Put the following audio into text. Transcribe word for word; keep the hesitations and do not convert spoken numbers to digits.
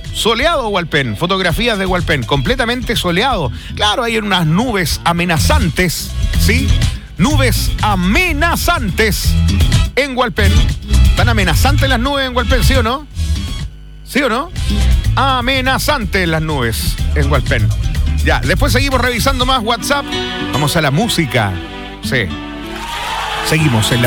Soleado Hualpén, fotografías de Hualpén, completamente soleado. Claro, hay unas nubes amenazantes, ¿sí? Nubes amenazantes en Hualpén. ¿Están amenazantes las nubes en Hualpén, sí o no? ¿Sí o no? Amenazantes las nubes en Hualpén. Ya, después seguimos revisando más WhatsApp. Vamos a la música. Sí. Seguimos en la